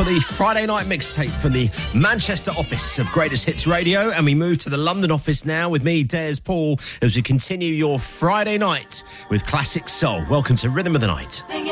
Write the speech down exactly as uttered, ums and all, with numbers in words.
the Friday night mixtape from the Manchester office of Greatest Hits Radio, and we move to the London office now with me, Des Paul, as we continue your Friday night with classic soul. Welcome to Rhythm of the Night.